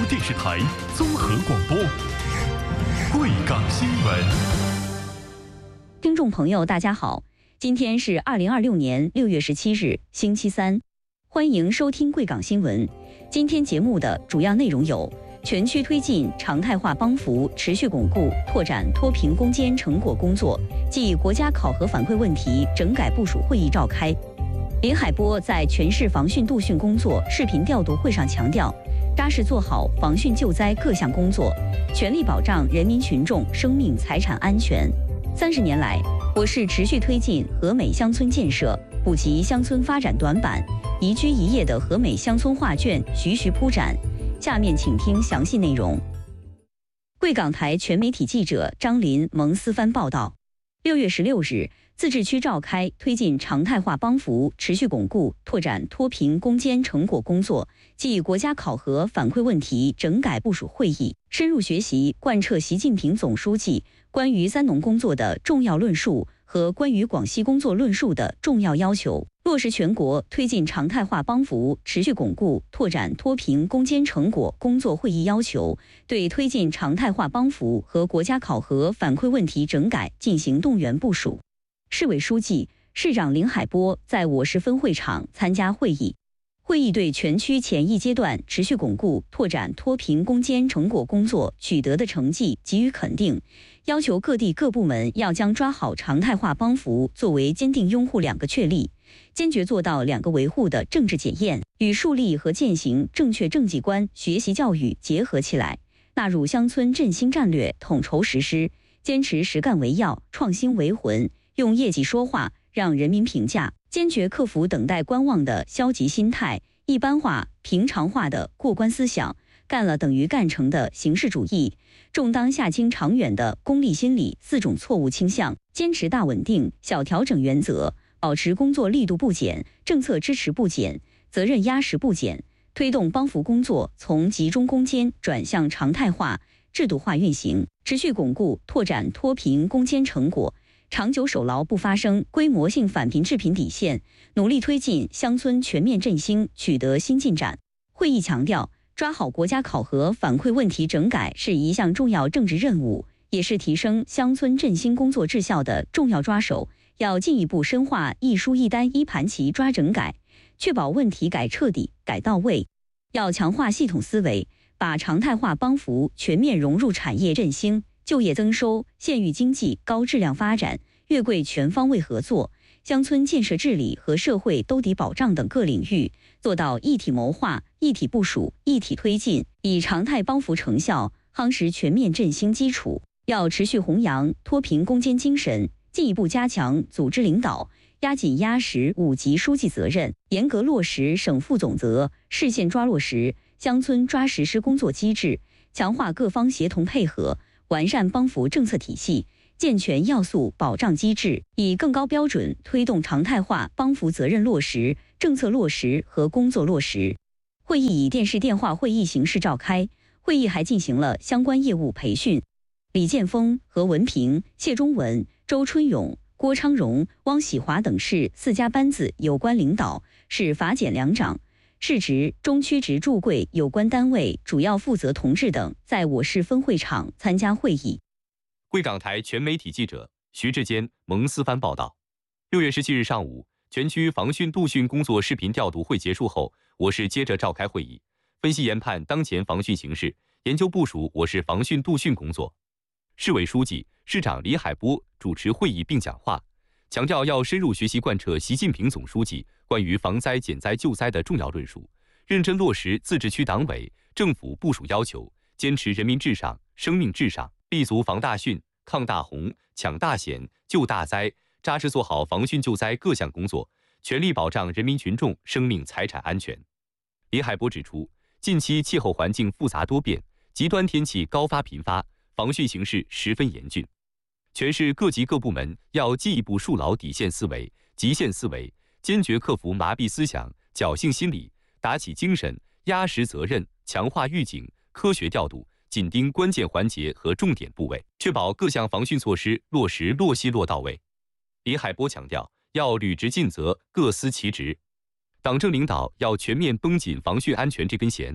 电视台综合广播，贵港新闻。 听众朋友，大家好，今天是2026年6月17日，星期三，欢迎收听贵港新闻。今天节目的主要内容有：全区推进常态化帮扶，持续巩固拓展脱贫攻坚成果工作暨国家考核反馈问题整改部署会议召开。林海波在全市防汛度汛工作视频调度会上强调，扎实做好防汛救灾各项工作，全力保障人民群众生命财产安全。30年来，我市持续推进和美乡村建设，补齐乡村发展短板，宜居宜业的和美乡村画卷徐徐铺展。下面请听详细内容。贵港台全媒体记者张林、蒙思帆报道。6月16日，自治区召开推进常态化帮扶，持续巩固拓展脱贫攻坚成果工作暨国家考核反馈问题整改部署会议，深入学习贯彻习近平总书记关于三农工作的重要论述和关于广西工作论述的重要要求，落实全国推进常态化帮扶，持续巩固拓展脱贫攻坚成果工作会议要求，对推进常态化帮扶和国家考核反馈问题整改进行动员部署。市委书记、市长林海波在我市分会场参加会议。会议对全区前一阶段持续巩固拓展脱贫攻坚成果工作取得的成绩给予肯定，要求各地各部门要将抓好常态化帮扶作为坚定拥护2个确立，坚决做到2个维护的政治检验，与树立和践行正确政绩观学习教育结合起来，纳入乡村振兴战略统筹实施，坚持实干为要，创新为魂，用业绩说话，让人民评价，坚决克服等待观望的消极心态，一般化、平常化的过关思想，干了等于干成的形式主义，重当下轻长远的功利心理4种错误倾向，坚持大稳定、小调整原则，保持工作力度不减，政策支持不减，责任压实不减，推动帮扶工作从集中攻坚转向常态化、制度化运行，持续巩固拓展脱贫攻坚成果，长久守牢不发生规模性返贫致贫底线，努力推进乡村全面振兴取得新进展。会议强调，抓好国家考核反馈问题整改是一项重要政治任务，也是提升乡村振兴工作质效的重要抓手，要进一步深化一书一单一盘棋抓整改，确保问题改彻底、改到位。要强化系统思维，把常态化帮扶全面融入产业振兴、就业增收、县域经济高质量发展、粤贵全方位合作、乡村建设治理和社会兜底保障等各领域，做到一体谋划、一体部署、一体推进，以常态帮扶成效夯实全面振兴基础。要持续弘扬脱贫攻坚精神，进一步加强组织领导，压紧压实5级书记责任，严格落实省副总责，市县抓落实，乡村抓实施工作机制，强化各方协同配合，完善帮扶政策体系，健全要素保障机制，以更高标准推动常态化帮扶责任落实、政策落实和工作落实。会议以电视电话会议形式召开，会议还进行了相关业务培训。李建峰、何文平、谢忠文、周春勇、郭昌荣、汪喜华等市4家班子有关领导、市法检两长、市直、中区直驻贵有关单位主要负责同志等在我市分会场参加会议。 贵港台全媒体记者徐志坚、蒙思帆报道。6月17日上午，全区防汛度汛工作视频调度会结束后，我市接着召开会议，分析研判当前防汛形势，研究部署我市防汛度汛工作。市委书记、市长李海波主持会议并讲话，强调要深入学习贯彻习近平总书记关于防灾减灾救灾的重要论述，认真落实自治区党委、政府部署要求，坚持人民至上、生命至上，立足防大汛、抗大洪、抢大险、救大灾，扎实做好防汛救灾各项工作，全力保障人民群众生命财产安全。李海波指出，近期气候环境复杂多变，极端天气高发频发，防汛形势十分严峻，全市各级各部门要进一步树牢底线思维、极限思维，坚决克服麻痹思想、侥幸心理，打起精神，压实责任，强化预警，科学调度，紧盯关键环节和重点部位，确保各项防汛措施落实落细落到位。李海波强调，要履职尽责，各司其职，党政领导要全面绷紧防汛安全这根弦，同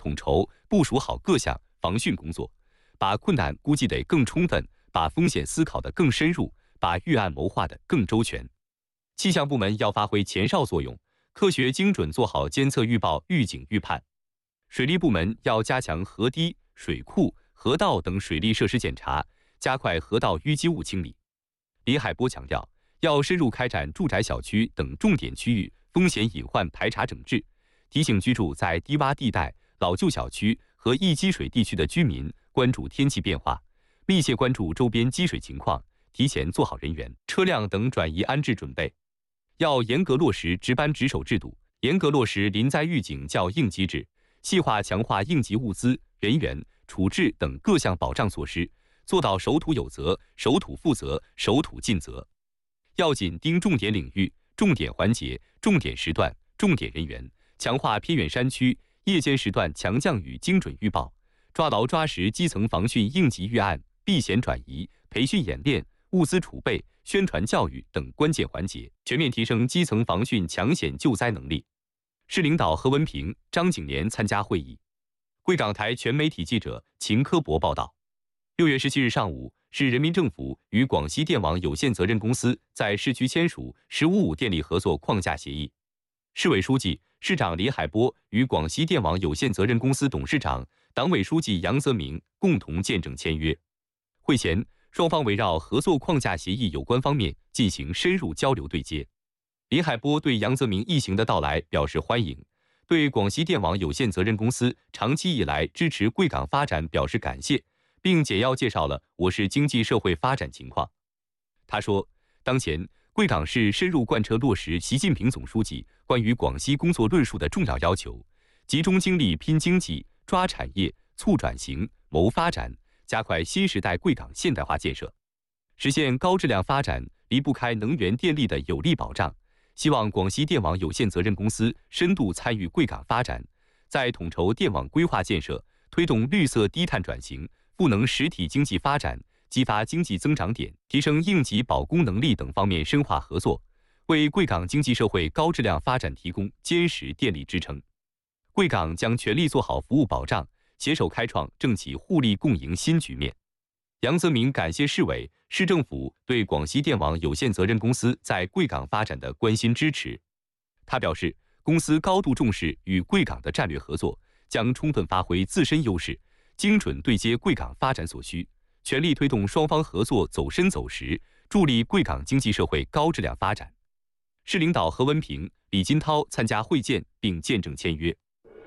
统筹部署好各项防汛工作，把困难估计得更充分，把风险思考得更深入，把预案谋划得更周全。气象部门要发挥前哨作用，科学精准做好监测预报、预警预判。水利部门要加强河堤、水库、河道等水利设施检查，加快河道淤积物清理。李海波强调，要深入开展住宅小区等重点区域风险隐患排查整治，提醒居住在低洼地带、老旧小区和易积水地区的居民关注天气变化，密切关注周边积水情况，提前做好人员、车辆等转移安置准备。要严格落实值班值守制度，严格落实临灾预警叫应机制，细化强化应急物资、人员、处置等各项保障措施，做到守土有责、守土负责、守土尽责。要紧盯重点领域、重点环节、重点时段、重点人员，强化偏远山区夜间时段强降雨精准预报，抓牢抓实基层防汛应急预案、避险转移、培训演练、物资储备、宣传教育等关键环节，全面提升基层防汛抢险救灾能力。市领导何文平、张景年参加会议。贵港台全媒体记者秦科博报道。6月17日上午，市人民政府与广西电网有限责任公司在市区签署“十五五”电力合作框架协议。市委书记、市长李海波与广西电网有限责任公司董事长、党委书记杨泽民共同见证签约。会前，双方围绕合作框架协议有关方面进行深入交流对接。李海波对杨泽民一行的到来表示欢迎，对广西电网有限责任公司长期以来支持贵港发展表示感谢，并简要介绍了我市经济社会发展情况。他说，当前贵港市深入贯彻落实习近平总书记关于广西工作论述的重要要求，集中精力拼经济、抓产业、促转型、谋发展，加快新时代贵港现代化建设，实现高质量发展离不开能源电力的有力保障。希望广西电网有限责任公司深度参与贵港发展，在统筹电网规划建设、推动绿色低碳转型、赋能实体经济发展、激发经济增长点、提升应急保供能力等方面深化合作，为贵港经济社会高质量发展提供坚实电力支撑。贵港将全力做好服务保障，携手开创政企互利共赢新局面。杨泽民感谢市委、市政府对广西电网有限责任公司在贵港发展的关心支持。他表示，公司高度重视与贵港的战略合作，将充分发挥自身优势，精准对接贵港发展所需，全力推动双方合作走深走实，助力贵港经济社会高质量发展。市领导何文平、李金涛参加会见并见证签约。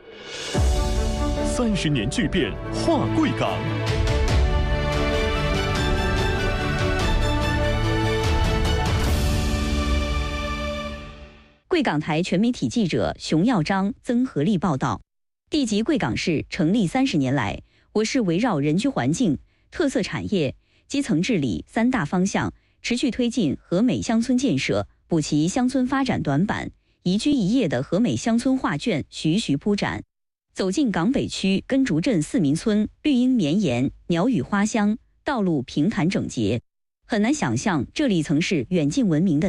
30年巨变，化贵港。 贵港台全媒体记者熊耀章、曾和利报道。地级贵港市成立30年来，我市围绕人居环境、特色产业、基层治理3大方向，持续推进和美乡村建设，补齐乡村发展短板，宜居宜业的和美乡村画卷徐徐铺展。走进港北区根竹镇4民村，绿荫绵延，鸟语花香，道路平坦整洁，很难想象这里曾是远近闻名的